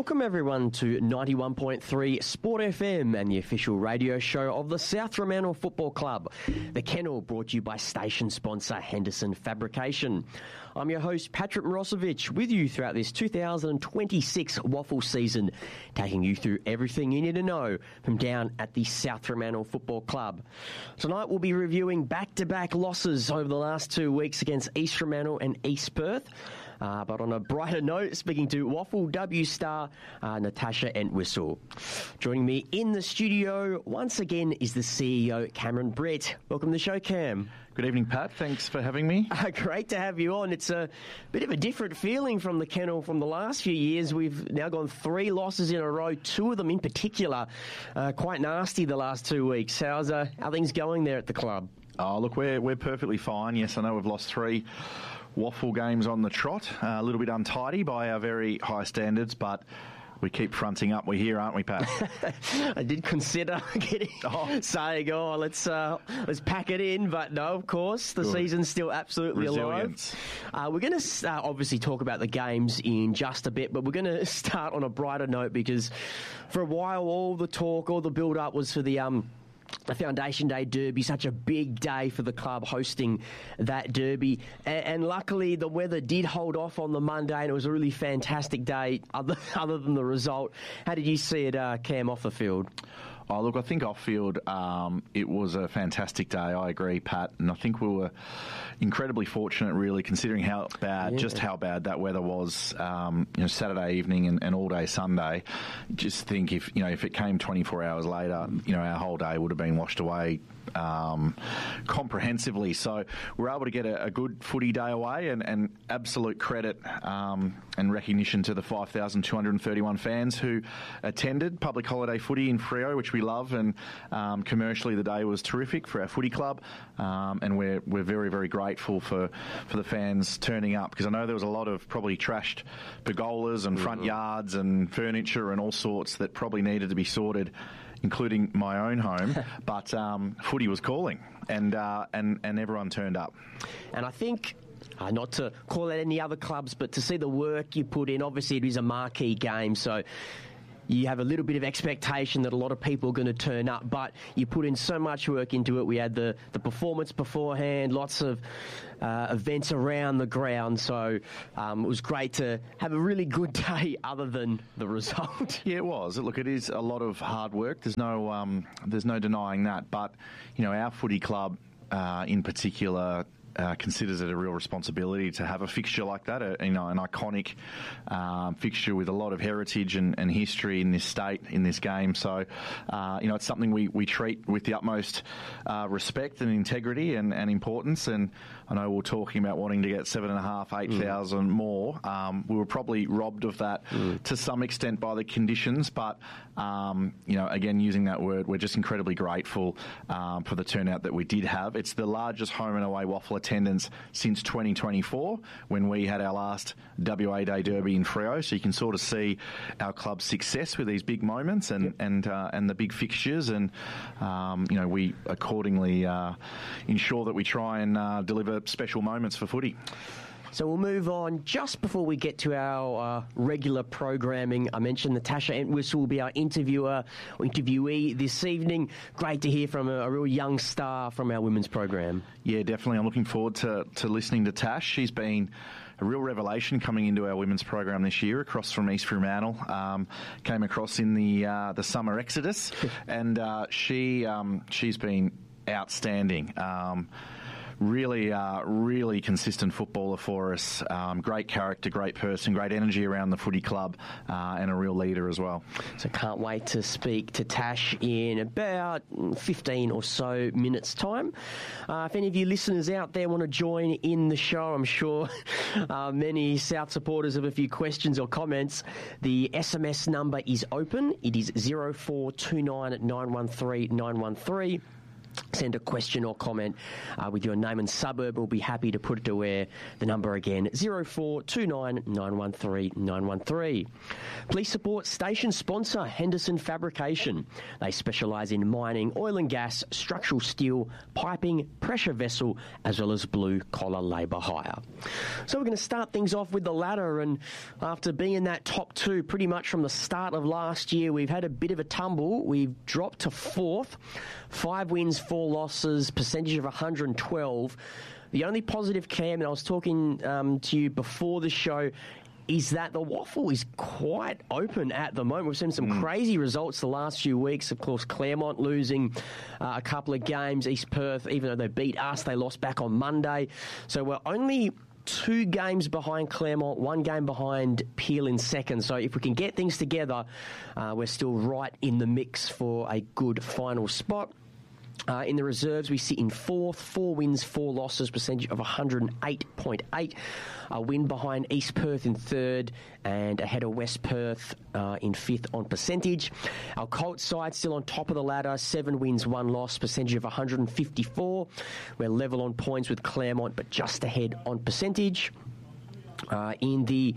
Welcome everyone to 91.3 Sport FM and the official radio show of the South Fremantle Football Club. The Kennel brought to you by station sponsor Henderson Fabrication. I'm your host Patrick Mirosevic with you throughout this 2026 waffle season, taking you through everything you need to know from down at the South Fremantle Football Club. Tonight we'll be reviewing back-to-back losses over the last 2 weeks against East Fremantle and East Perth. But on a brighter note, speaking to Waffle W star Natasha Entwistle. Joining me in the studio once again is the CEO, Cameron Brett. Welcome to the show, Cam. Good evening, Pat. Thanks for having me. Great to have you on. It's a bit of a different feeling from the Kennel from the last few years. We've now gone 3 losses in a row, 2 of them in particular. Quite nasty the last 2 weeks. How things going there at the club? Oh, look, we're perfectly fine. Yes, I know we've lost 3 waffle games on the trot. A little bit untidy by our very high standards, but we keep fronting up. We're here, aren't we, Pat? I did consider saying, let's pack it in, but no, of course, the season's still absolutely Resilience. alive. We're going to obviously talk about the games in just a bit, but we're going to start on a brighter note because for a while, all the talk, all the build-up was for the Foundation Day Derby, such a big day for the club hosting that derby. And luckily, the weather did hold off on the Monday, and it was a really fantastic day other than the result. How did you see it, Cam, off the field? Oh, look, I think off-field it was a fantastic day. I agree, Pat. And I think we were incredibly fortunate, really, considering how bad that weather was Saturday evening and all day Sunday. Just think if it came 24 hours later, our whole day would have been washed away comprehensively. So we're able to get a good footy day away and absolute credit and recognition to the 5,231 fans who attended public holiday footy in Freo, which we love, and commercially the day was terrific for our footy club, and we're very, very grateful for the fans turning up, because I know there was a lot of probably trashed pergolas and front yards and furniture and all sorts that probably needed to be sorted, including my own home, but footy was calling, and everyone turned up. And I think, not to call out any other clubs, but to see the work you put in, obviously it is a marquee game, so you have a little bit of expectation that a lot of people are going to turn up, but you put in so much work into it. We had the performance beforehand, lots of events around the ground, so it was great to have a really good day other than the result. Yeah, it was. Look, it is a lot of hard work. There's no denying that, but our footy club in particular considers it a real responsibility to have a fixture like that, an iconic fixture with a lot of heritage and history in this state, in this game. So, it's something we treat with the utmost respect and integrity and importance. And I know we're talking about wanting to get 7,500, 8,000 more. We were probably robbed of that to some extent by the conditions, but again, using that word, we're just incredibly grateful for the turnout that we did have. It's the largest home and away waffle attendance since 2024, when we had our last WA Day Derby in Freo. So you can sort of see our club's success with these big moments and the big fixtures, and we accordingly ensure that we try and deliver special moments for footy. So we'll move on. Just before we get to our regular programming, I mentioned Natasha Entwistle will be our interviewee this evening. Great to hear from a real young star from our women's program. Yeah, definitely. I'm looking forward to listening to Tash. She's been a real revelation coming into our women's program this year, across from East Fremantle. Came across in the summer exodus, and she's been outstanding. Really consistent footballer for us. Great character, great person, great energy around the footy club, and a real leader as well. So can't wait to speak to Tash in about 15 or so minutes' time. If any of you listeners out there want to join in the show, I'm sure many South supporters have a few questions or comments. The SMS number is open. It is 0429 913 913. send a question or comment with your name and suburb. We'll be happy to put it to air. The number again, 0429 913 913. Please support station sponsor Henderson Fabrication. They specialise in mining, oil and gas, structural steel, piping, pressure vessel, as well as blue-collar labour hire. So we're going to start things off with the ladder, and after being in that top two pretty much from the start of last year, we've had a bit of a tumble. We've dropped to fourth. 5 wins, 4 losses, percentage of 112. The only positive, Cam, and I was talking to you before the show, is that the waffle is quite open at the moment. We've seen some crazy results the last few weeks. Of course, Claremont losing a couple of games. East Perth, even though they beat us, they lost back on Monday. So we're only 2 games behind Claremont, 1 game behind Peel in second. So if we can get things together, we're still right in the mix for a good final spot. In the reserves, we sit in fourth, 4 wins, 4 losses, percentage of 108.8. A win behind East Perth in third and ahead of West Perth in fifth on percentage. Our Colts side still on top of the ladder, 7 wins, 1 loss, percentage of 154. We're level on points with Claremont, but just ahead on percentage. In the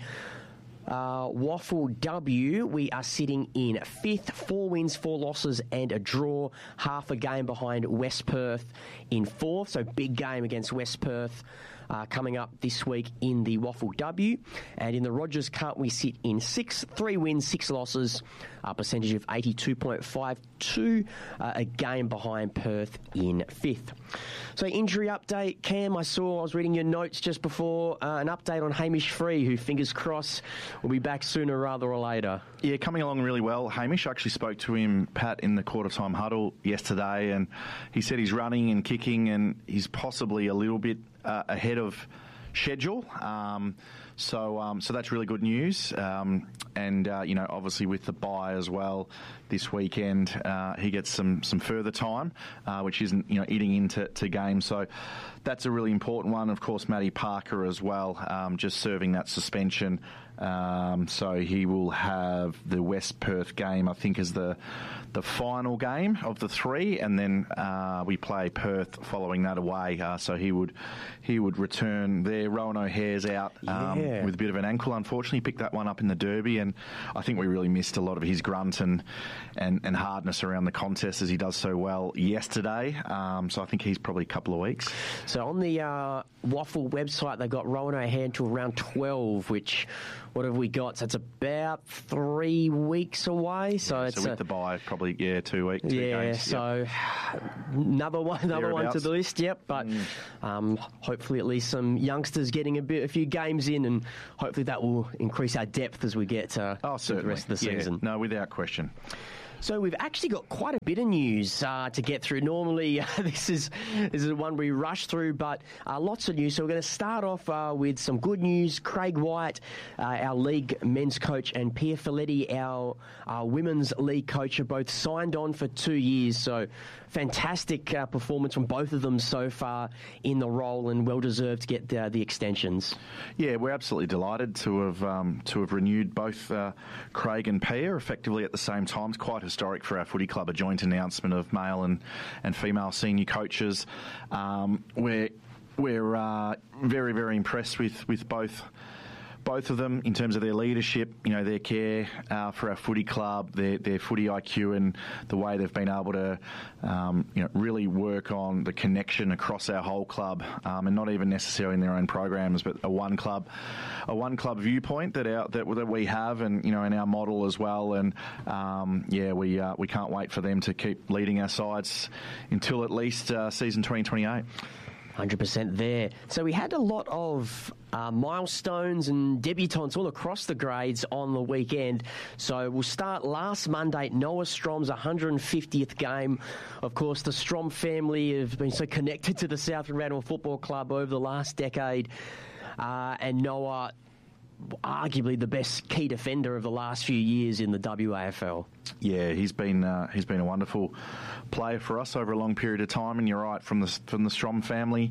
Waffle W, we are sitting in fifth, 4 wins, 4 losses and a draw, half a game behind West Perth in fourth, so big game against West Perth coming up this week in the Waffle W. And in the Rogers Cup, we sit in sixth, 3 wins, 6 losses, a percentage of 82.52, a game behind Perth in fifth. So injury update, Cam, I was reading your notes just before, an update on Hamish Free, who, fingers crossed, will be back sooner rather or later. Yeah, coming along really well. Hamish, I actually spoke to him, Pat, in the quarter-time huddle yesterday, and he said he's running and kicking and he's possibly a little bit ahead of schedule. So that's really good news. And obviously with the bye as well this weekend, he gets some further time, which isn't, eating into games. So that's a really important one. Of course, Matty Parker as well, just serving that suspension. So he will have the West Perth game, I think, as the final game of the 3, and then we play Perth following that away. So he would return there. Rowan O'Hare's out with a bit of an ankle, unfortunately. He picked that one up in the Derby, and I think we really missed a lot of his grunt and hardness around the contest, as he does so well yesterday. So I think he's probably a couple of weeks. So on the Waffle website, they've got Rowan O'Hare until round 12, which... What have we got? So it's about 3 weeks away. So with the bye, probably 2 weeks. 2 games. So another one to the list. Yep, but hopefully at least some youngsters getting a few games in, and hopefully that will increase our depth as we get to the rest of the season. No, without question. So we've actually got quite a bit of news to get through. Normally, this is one we rush through, but lots of news. So we're going to start off with some good news. Craig White, our league men's coach, and Pia Folletti, our women's league coach, are both signed on for 2 years. So fantastic performance from both of them so far in the role, and well deserved to get the extensions. Yeah, we're absolutely delighted to have renewed both Craig and Pia effectively at the same time. It's quite historic for our footy club, a joint announcement of male and female senior coaches. We're very, very impressed with both of them in terms of their leadership, their care for our footy club, their footy IQ, and the way they've been able to, really work on the connection across our whole club, and not even necessarily in their own programs, but a one club viewpoint that we have, and in our model as well. And we can't wait for them to keep leading our sides until at least season 2028. 100% there. So we had a lot of milestones and debutantes all across the grades on the weekend. So we'll start last Monday, Noah Strom's 150th game. Of course, the Strom family have been so connected to the South Fremantle Football Club over the last decade. And Noah, arguably the best key defender of the last few years in the WAFL. Yeah, he's been a wonderful player for us over a long period of time, and you're right, from the Strom family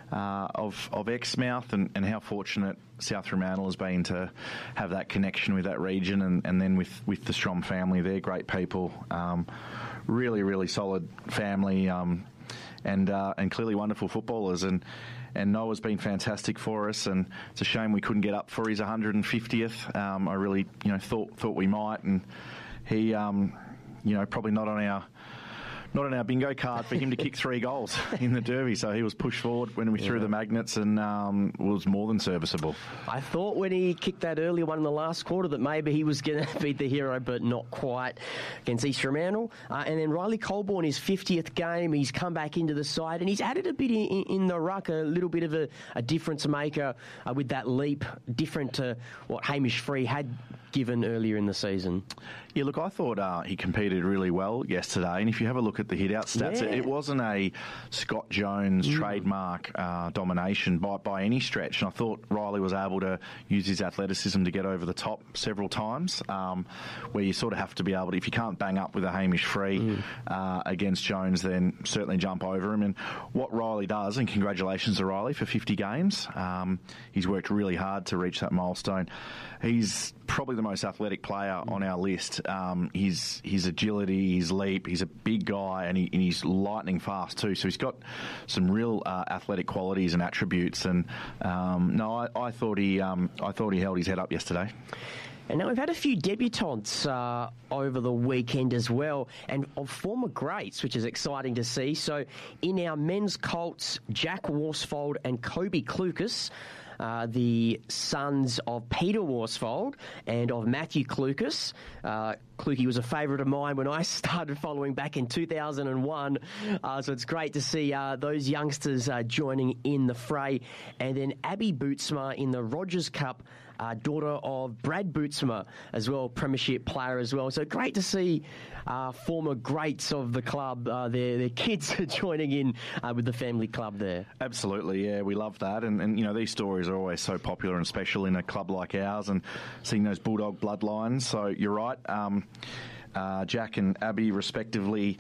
of Exmouth, and how fortunate South Fremantle has been to have that connection with that region, and then with the Strom family. They're great people, really, really solid family. and clearly wonderful footballers. And Noah's been fantastic for us, and it's a shame we couldn't get up for his 150th. I really, thought we might, and he, probably not on our bingo card for him to kick 3 goals in the derby. So he was pushed forward when we threw the magnets and was more than serviceable. I thought when he kicked that early one in the last quarter that maybe he was going to be the hero, but not quite against East Fremantle. And then Riley Colborne, his 50th game, he's come back into the side and he's added a bit in the ruck, a little bit of a difference maker with that leap, different to what Hamish Free had given earlier in the season. Yeah, look, I thought he competed really well yesterday, and if you have a look at the hit-out stats, it wasn't a Scott Jones trademark domination by any stretch, and I thought Riley was able to use his athleticism to get over the top several times, where you sort of have to be able to, if you can't bang up with a Hamish Free against Jones, then certainly jump over him. And what Riley does, and congratulations to Riley for 50 games, he's worked really hard to reach that milestone. He's probably the most athletic player on our list. His agility, his leap, he's a big guy, and he's lightning fast too. So he's got some real athletic qualities and attributes. And I thought he held his head up yesterday. And now we've had a few debutants over the weekend as well, and of former greats, which is exciting to see. So in our men's Colts, Jack Worsfold and Kobe Klukas, the sons of Peter Worsfold and of Matthew Klukas. Kluki was a favourite of mine when I started following back in 2001, so it's great to see those youngsters joining in the fray. And then Abby Bootsma in the Rogers Cup, daughter of Brad Bootsma as well, premiership player as well. So great to see former greats of the club, their kids joining in with the family club there. Absolutely, yeah, we love that. And these stories are always so popular and special in a club like ours, and seeing those Bulldog bloodlines. So you're right. Jack and Abby, respectively,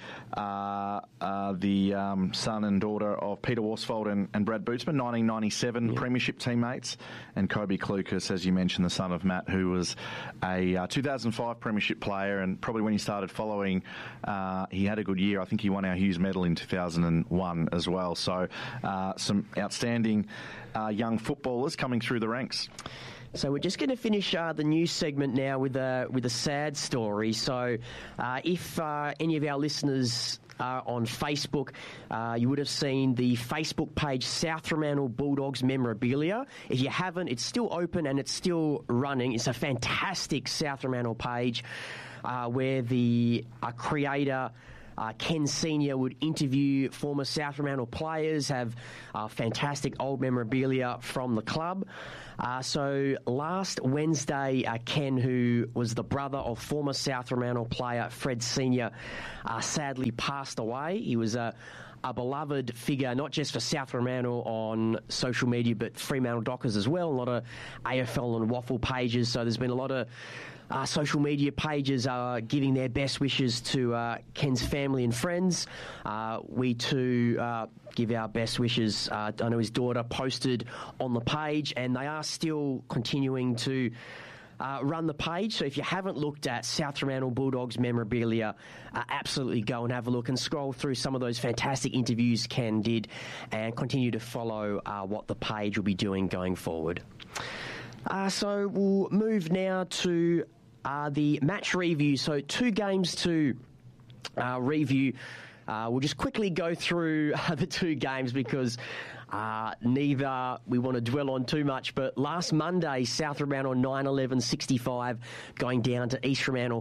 the son and daughter of Peter Worsfold and Brad Bootsman, 1997 premiership teammates, and Kobe Klukas, as you mentioned, the son of Matt, who was a 2005 premiership player, and probably when he started following, he had a good year. I think he won our Hughes Medal in 2001 as well. So some outstanding young footballers coming through the ranks. So we're just going to finish the news segment now with a sad story. So if any of our listeners are on Facebook, you would have seen the Facebook page South Fremantle Bulldogs Memorabilia. If you haven't, it's still open and it's still running. It's a fantastic South Fremantle page where the creator Ken Senior would interview former South Fremantle players, have fantastic old memorabilia from the club. So last Wednesday, Ken, who was the brother of former South Fremantle player Fred Senior, sadly passed away. He was a beloved figure, not just for South Fremantle on social media, but Fremantle Dockers as well. A lot of AFL and Waffle pages. So there's been a lot of social media pages giving their best wishes to Ken's family and friends. We too give our best wishes. I know his daughter posted on the page, and they are still continuing to run the page. So if you haven't looked at South Fremantle Bulldogs memorabilia, absolutely go and have a look and scroll through some of those fantastic interviews Ken did, and continue to follow what the page will be doing going forward. So we'll move now to the match review. So 2 games to review. We'll just quickly go through the 2 games because neither we want to dwell on too much. But last Monday, South Fremantle 9-11-65 going down to East Fremantle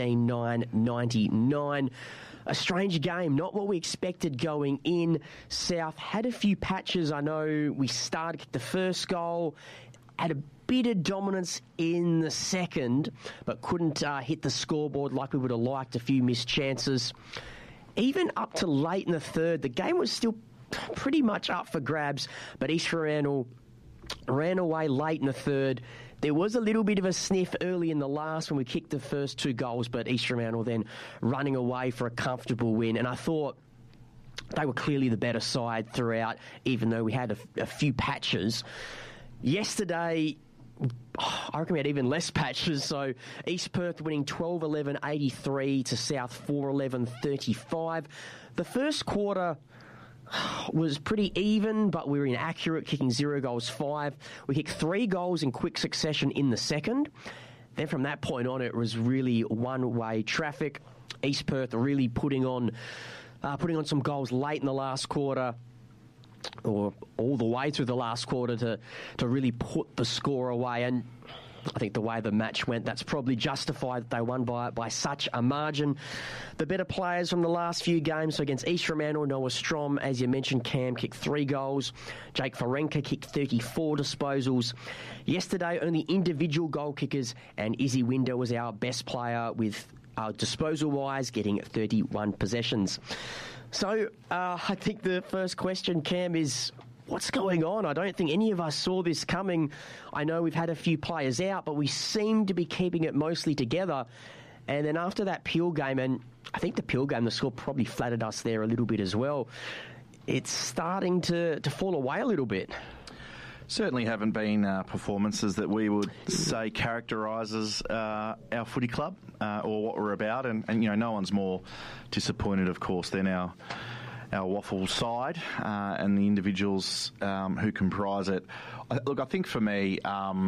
15-9-99. A strange game, not what we expected going in. South had a few patches. I know we started the first goal, had a bit of dominance in the second, but couldn't hit the scoreboard like we would have liked. A few missed chances. Even up to late in the third, the game was still pretty much up for grabs, but East Fremantle ran away late in the third. There was a little bit of a sniff early in the last when we kicked the first 2 goals, but East Fremantle then running away for a comfortable win. And I thought they were clearly the better side throughout, even though we had a few patches. Yesterday, I reckon we had even less patches. So East Perth winning 12-11-83 to South 4-11-35. The first quarter was pretty even, but we were inaccurate, kicking 0 goals 5. We kicked 3 goals in quick succession in the second. Then from that point on, it was really one-way traffic. East Perth really putting on some goals late in the last quarter, or all the way through the last quarter to really put the score away. And I think the way the match went, that's probably justified that they won by such a margin. The better players from the last few games, so against East Fremantle, Noah Strom, as you mentioned, Cam kicked 3 goals. Jake Ferenca kicked 34 disposals. Yesterday, only individual goal kickers, and Izzy Winder was our best player with disposal-wise, getting 31 possessions. So I think the first question, Cam, is what's going on? I don't think any of us saw this coming. I know we've had a few players out, but we seem to be keeping it mostly together. And then after that Peel game, and I think the Peel game, the score probably flattered us there a little bit as well, it's starting to fall away a little bit. Certainly haven't been performances that we would say characterises our footy club or what we're about. And no one's more disappointed, of course, than our Waffle side and the individuals who comprise it. Look, I think for me,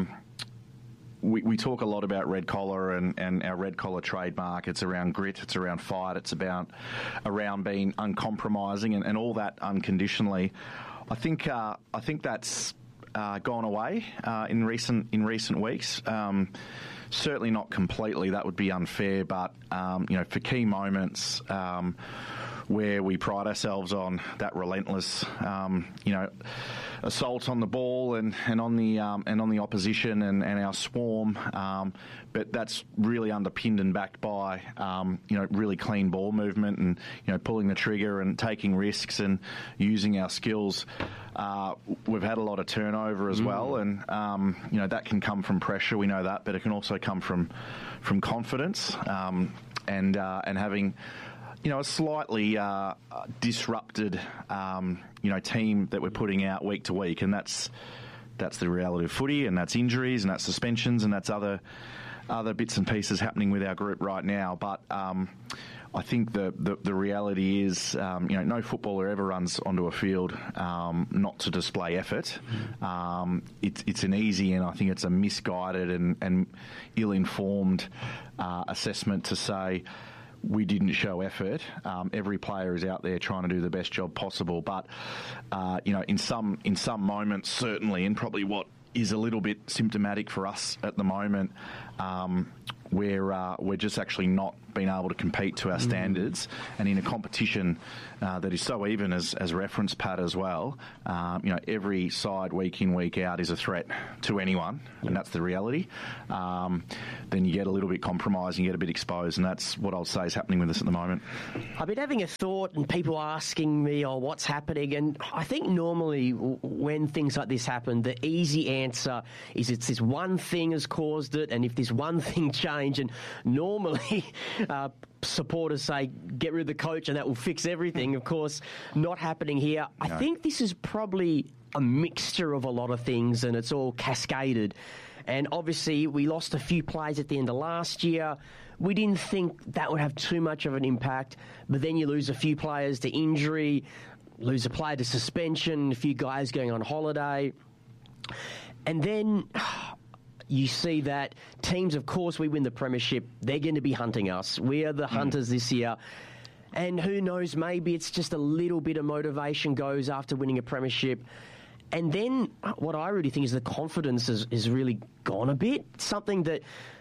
we talk a lot about red collar and our red collar trademark. It's around grit, it's around fight, it's around being uncompromising and all that unconditionally. I think that's gone away in recent weeks. Certainly not completely. That would be unfair. But for key moments where we pride ourselves on that relentless, assault on the ball and on the opposition and our swarm. But that's really underpinned and backed by really clean ball movement and pulling the trigger and taking risks and using our skills. We've had a lot of turnover as well, and that can come from pressure. We know that, but it can also come from confidence and having a slightly disrupted team that we're putting out week to week, and that's the reality of footy, and that's injuries, and that's suspensions, and that's other bits and pieces happening with our group right now. But I think the reality is, no footballer ever runs onto a field not to display effort. It's an easy, and I think it's a misguided and ill-informed assessment to say we didn't show effort. Every player is out there trying to do the best job possible, but in some moments, certainly, and probably what is a little bit symptomatic for us at the moment, we're just actually not being able to compete to our standards, and in a competition that is so even as reference Pat as well, every side week in, week out is a threat to anyone, and that's the reality. Then you get a little bit compromised and you get a bit exposed, and that's what I'll say is happening with us at the moment. I've been having a thought and people asking me, what's happening? And I think normally when things like this happen, the easy answer is it's this one thing has caused it, and if this one thing changed, and normally supporters say get rid of the coach and that will fix everything. Of course, not happening here. No. I think this is probably a mixture of a lot of things, and it's all cascaded. And obviously, we lost a few players at the end of last year. We didn't think that would have too much of an impact, but then you lose a few players to injury, lose a player to suspension, a few guys going on holiday. And then you see that teams, of course, we win the premiership, they're going to be hunting us. We are the hunters this year. And who knows, maybe it's just a little bit of motivation goes after winning a premiership. And then what I really think is the confidence is really gone a bit. Something that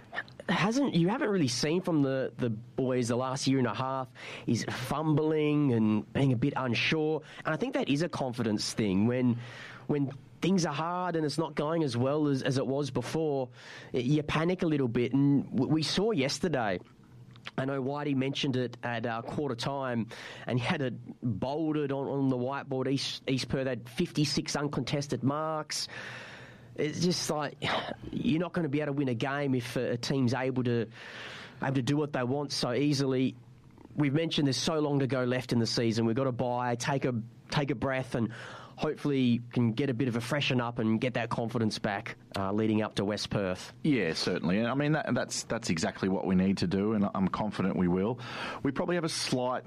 you haven't really seen from the boys the last year and a half is fumbling and being a bit unsure. And I think that is a confidence thing. When things are hard and it's not going as well as it was before, you panic a little bit. And we saw yesterday, I know Whitey mentioned it at quarter time, and he had it bolded on the whiteboard. East Perth had 56 uncontested marks. It's just like you're not going to be able to win a game if a team's able to do what they want so easily. We've mentioned there's so long to go left in the season. We've got to buy, take a breath, and hopefully can get a bit of a freshen up and get that confidence back leading up to West Perth. Yeah, certainly. I mean, that's exactly what we need to do, and I'm confident we will. We probably have a slight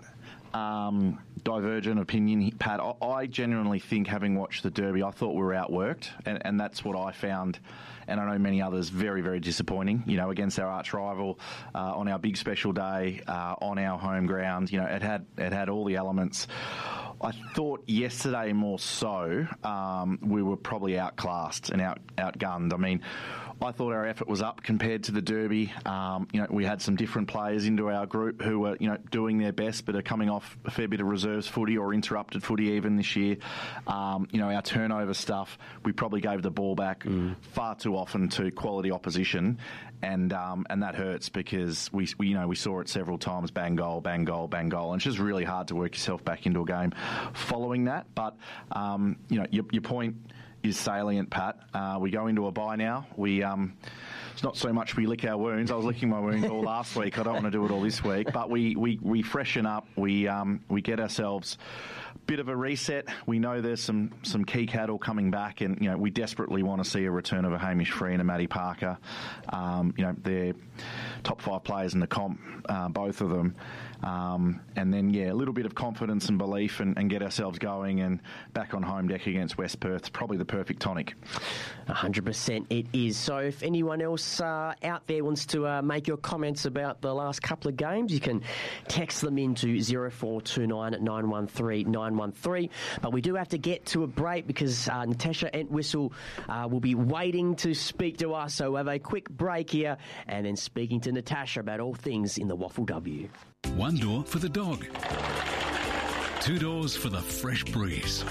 divergent opinion, Pat. I genuinely think, having watched the Derby, I thought we were outworked, and that's what I found, and I know many others, very, very disappointing. You know, against our arch rival on our big special day on our home ground. You know, it had all the elements. I thought yesterday more so we were probably outclassed and outgunned. I mean, I thought our effort was up compared to the Derby. You know, we had some different players into our group who were, you know, doing their best, but are coming off a fair bit of reserves footy or interrupted footy even this year. You know, our turnover stuff, we probably gave the ball back far too often to quality opposition, and that hurts because we saw it several times: bang goal, bang goal, bang goal, and it's just really hard to work yourself back into a game following that. But you know, your point is salient, Pat. We go into a bye now. It's not so much we lick our wounds. I was licking my wounds all last week. I don't want to do it all this week. But we freshen up. We get ourselves a bit of a reset. We know there's some key cattle coming back, and you know, we desperately want to see a return of a Hamish Free and a Matty Parker. You know, they're top 5 players in the comp, both of them. And then, a little bit of confidence and belief and get ourselves going and back on home deck against West Perth. It's probably the perfect tonic. 100% it is. So if anyone else out there wants to make your comments about the last couple of games, you can text them into 0429 913 913. But we do have to get to a break because Natasha Entwistle will be waiting to speak to us. So we'll have a quick break here and then speaking to Natasha about all things in the Waffle W. One door for the dog. 2 doors for the fresh breeze.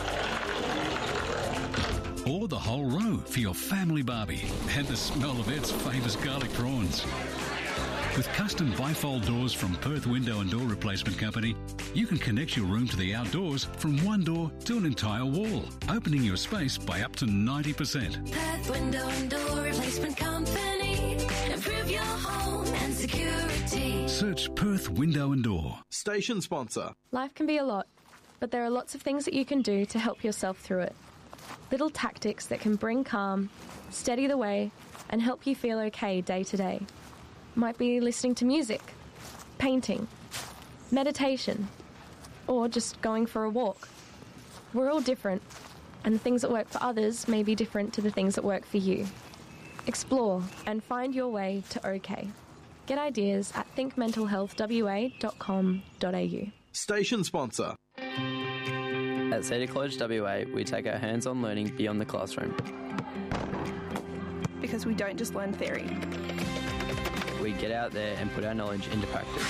Or the whole row for your family barbie and the smell of its famous garlic prawns. With custom bifold doors from Perth Window and Door Replacement Company, you can connect your room to the outdoors from one door to an entire wall, opening your space by up to 90%. Perth Window and Door Replacement Company. Improve your home and security. Search Perth Window and Door. Station sponsor. Life can be a lot, but there are lots of things that you can do to help yourself through it. Little tactics that can bring calm, steady the way, and help you feel okay day to day. Might be listening to music, painting, meditation, or just going for a walk. We're all different, and the things that work for others may be different to the things that work for you. Explore and find your way to OK. Get ideas at thinkmentalhealthwa.com.au. Station sponsor. At Cedar College WA, we take our hands-on learning beyond the classroom. Because we don't just learn theory. We get out there and put our knowledge into practice.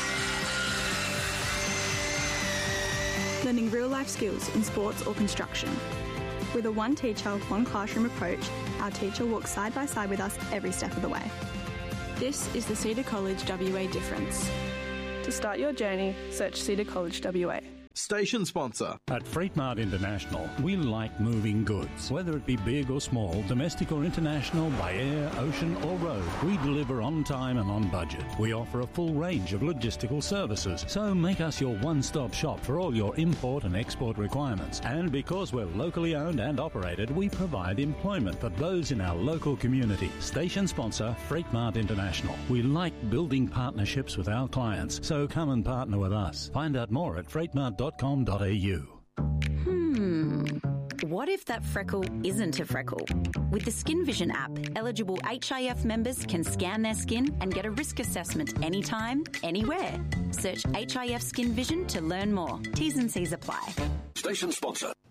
Learning real-life skills in sports or construction. With a one teacher, one classroom approach, our teacher walks side by side with us every step of the way. This is the Cedar College WA difference. To start your journey, search Cedar College WA. Station sponsor. At Freight Mart International, we like moving goods. Whether it be big or small, domestic or international, by air, ocean or road, we deliver on time and on budget. We offer a full range of logistical services, so make us your one-stop shop for all your import and export requirements. And because we're locally owned and operated, we provide employment for those in our local community. Station sponsor, Freight Mart International. We like building partnerships with our clients, so come and partner with us. Find out more at freightmart.com.au. What if that freckle isn't a freckle? With the Skin Vision app, eligible HIF members can scan their skin and get a risk assessment anytime, anywhere. Search HIF Skin Vision to learn more. T's and C's apply. Station sponsor.